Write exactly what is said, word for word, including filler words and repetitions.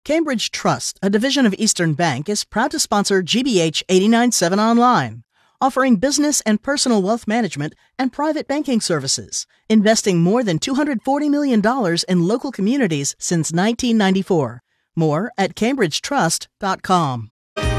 Cambridge Trust, a division of Eastern Bank, is proud to sponsor G B H eighty-nine point seven Online, offering business and personal wealth management and private banking services, investing more than two hundred forty million dollars in local communities since nineteen ninety-four. More at cambridge trust dot com.